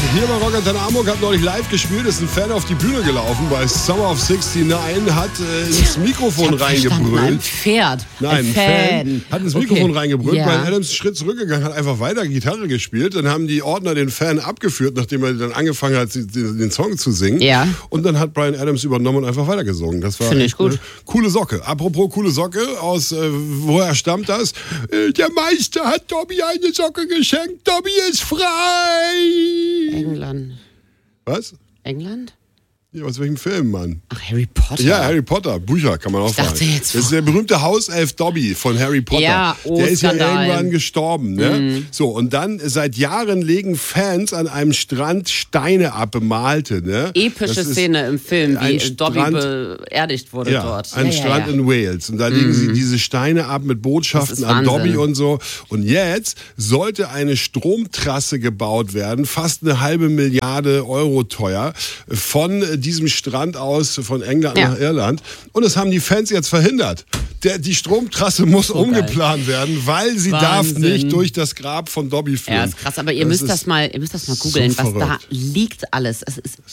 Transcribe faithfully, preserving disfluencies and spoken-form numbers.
hier bei Rock Antenne Hamburg, hat neulich live gespielt, ist ein Fan auf die Bühne gelaufen bei Summer of sixty-nine, hat äh, ins Mikrofon reingebrüllt. Ein Pferd. Nein, ein Fan. Fan. Hat ins Mikrofon okay. reingebrüllt. Ja. Brian Adams ist einen Schritt zurückgegangen, hat einfach weiter Gitarre gespielt. Dann haben die Ordner den Fan abgeführt, nachdem er dann angefangen hat, den Song zu singen. Ja. Und dann hat Brian Adams übernommen und einfach weitergesungen. Das war Finde ich gut. Eine coole Socke. Apropos coole Socke, aus äh, woher stammt das? Äh, der Meister hat Dobby eine Socke geschenkt. Dobby ist frei. England. Was? England? Ja, aus welchem Film, Mann? Ach, Harry Potter. Ja, Harry Potter. Bücher kann man auch sagen. Das ist der berühmte Hauself Dobby von Harry Potter. Ja, oh, der ist Skandal. ja irgendwann gestorben. Ne? Mm. So, und dann seit Jahren legen Fans an einem Strand Steine ab, bemalte. Ne? Epische Szene im Film, wie Dobby Strand, beerdigt wurde ja, dort. Ein ja, Strand ja, ja. in Wales. Und da legen mm. sie diese Steine ab mit Botschaften an Dobby und so. Und jetzt sollte eine Stromtrasse gebaut werden, fast eine halbe Milliarde Euro teuer, von diesem Strand aus, von England ja. nach Irland. Und das haben die Fans jetzt verhindert. Der, die Stromtrasse muss so umgeplant geil. werden, weil sie Wahnsinn. darf nicht durch das Grab von Dobby führen. Ja, ist krass, aber ihr das müsst das mal, ihr müsst das mal googeln, so was da liegt alles. Es ist